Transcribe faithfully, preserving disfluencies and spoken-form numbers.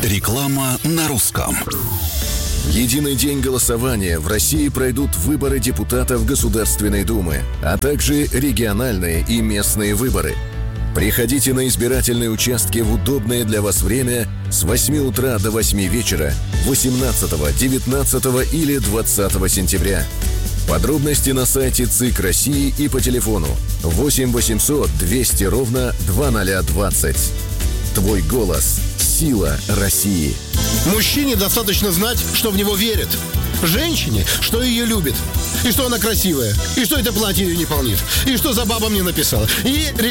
Реклама на русском. В единый день голосования в России пройдут выборы депутатов Государственной Думы, а также региональные и местные выборы. Приходите на избирательные участки в удобное для вас время с восьми утра до восьми вечера восемнадцатого, девятнадцатого или двадцатого сентября. Подробности на сайте ЦИК России и по телефону восемь восемьсот двести ровно двадцать двадцать. Твой голос – сила России. Мужчине достаточно знать, что в него верят. Женщине, что ее любит. И что она красивая. И что это платье ее не полнит. И что за баба мне написала. И